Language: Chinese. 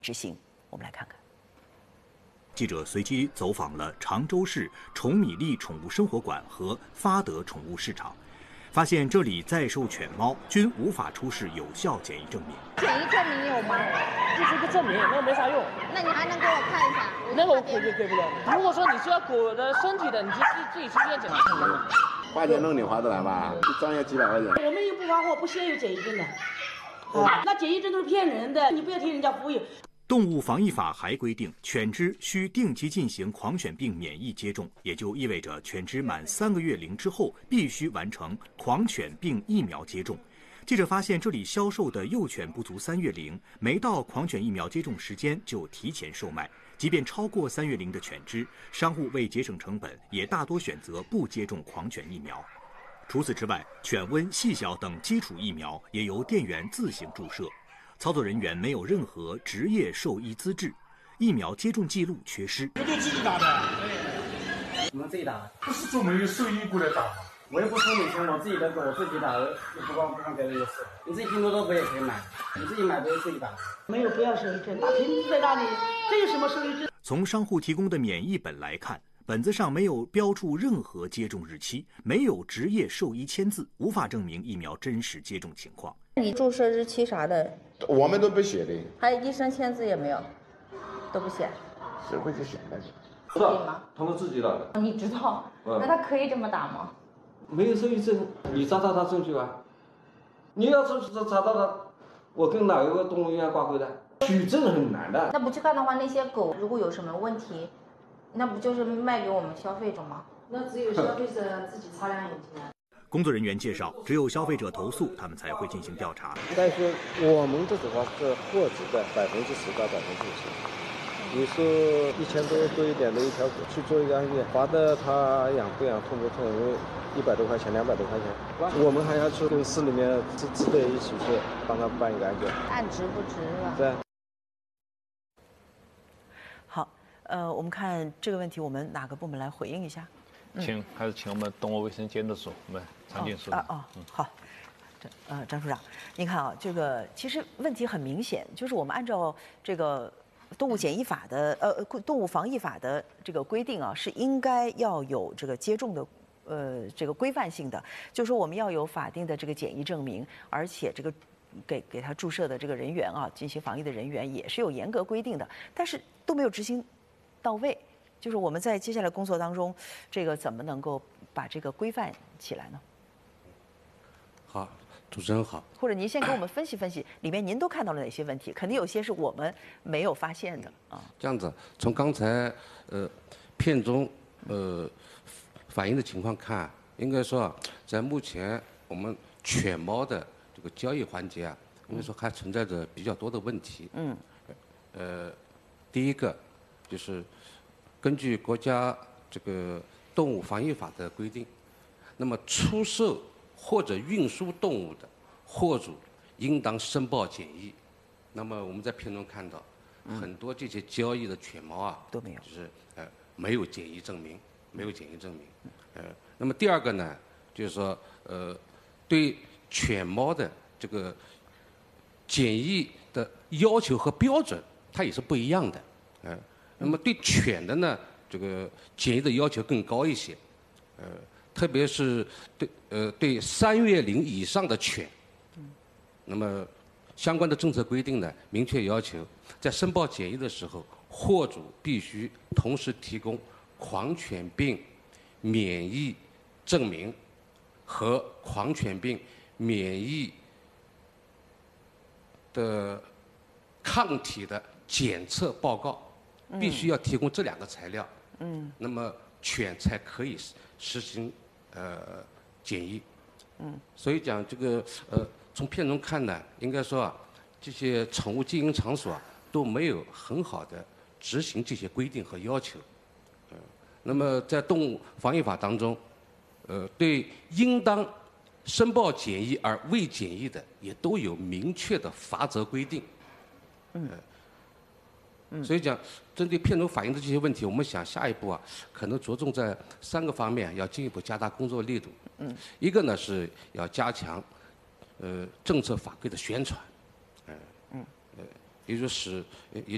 执行。我们来看看。 记者随机走访了常州市宠米粒宠物生活馆和发德宠物市场，发现这里在售犬猫均无法出示有效检疫证明。 检疫证明有吗？ 就是一个证明，那个没啥用。 那你还能给我看一下？ 那个我给不了。如果说你是要狗的身体的，你就自己去医院检查。 花钱弄你划得来吧？一张要几百块钱。 我们又不发货，不先有检疫证的。那检疫证都是骗人的，你不要听人家忽悠。 动物防疫法还规定，犬只需定期进行狂犬病免疫接种，也就意味着犬只满3个月龄之后必须完成狂犬病疫苗接种。记者发现，这里销售的幼犬不足3月龄，没到狂犬疫苗接种时间就提前售卖。即便超过3月龄的犬只，商户为节省成本，也大多选择不接种狂犬疫苗。除此之外，犬瘟、细小等基础疫苗也由店员自行注射。操作人员没有任何职业兽医资质，疫苗接种记录缺失。 不就自己打的？ 我们自己打， 不是专门有兽医过来打吗？ 我又不收你钱，我自己的狗我自己打，又不光别人的事。你自己拼多多不也可以买？你自己买不是自己打？ 没有不要兽医证，那凭在那里，这有什么兽医证？ 从商户提供的免疫本来看，本子上没有标注任何接种日期，没有职业兽医签字，无法证明疫苗真实接种情况。 你注射日期啥的， 我们都不写的， 还有医生签字也没有，都不写。 谁会去写的？ 是的，他们自己打的。 你知道？那他可以这么打吗？ 没有兽医证，你查到他证据啊？你要是查到他，我跟哪一个动物医院挂钩的？取证很难的。 那不去看的话，那些狗如果有什么问题，那不就是卖给我们消费者吗？ 那只有消费者自己擦亮眼睛啊。 工作人员介绍，只有消费者投诉，他们才会进行调查。 但是我们这种话是货值的10%到50%。你说1000多一点的一条狗去做一个案件，罚的他养不养、痛不痛，因为100多块钱、200多块钱，我们还要去跟市里面支队一起去帮他办一个案件， 按值不值啊？ 对。 好，我们看这个问题，我们哪个部门来回应一下？ 还是请我们动物卫生监督署，我们常静署。 好，张处长，您看啊，这个其实问题很明显，就是我们按照这个动物检疫法的动物防疫法的这个规定啊，是应该要有这个接种的这个规范性的，就是说我们要有法定的这个检疫证明，而且这个给他注射的这个人员啊，进行防疫的人员也是有严格规定的，但是都没有执行到位。就是我们在接下来工作当中，这个怎么能够把这个规范起来呢？ 好，主持人好。 或者您先给我们分析分析，里面您都看到了哪些问题？肯定有些是我们没有发现的啊。 这样子，从刚才片中反映的情况看，应该说啊，在目前我们犬猫的这个交易环节啊，应该说还存在着比较多的问题。第一个就是根据国家这个动物防疫法的规定，那么出售或者运输动物的货主应当申报检疫。那么我们在片中看到，很多这些交易的犬猫啊都没有， 就是没有检疫证明，那么第二个呢，就是说对犬猫的这个检疫的要求和标准，它也是不一样的，那么对犬的呢，这个检疫的要求更高一些，特别是对3月龄以上的犬，那么相关的政策规定呢，明确要求在申报检疫的时候，货主必须同时提供狂犬病免疫证明和狂犬病免疫的抗体的检测报告。必须要提供这2个材料，那么犬才可以实行检疫。所以讲这个从片中看呢，应该说啊，这些宠物经营场所啊都没有很好的执行这些规定和要求。那么在动物防疫法当中，对应当申报检疫而未检疫的，也都有明确的罚则规定。所以讲，针对片中反映的这些问题，我们想下一步啊，可能着重在3个方面，要进一步加大工作力度。一个呢是要加强政策法规的宣传，也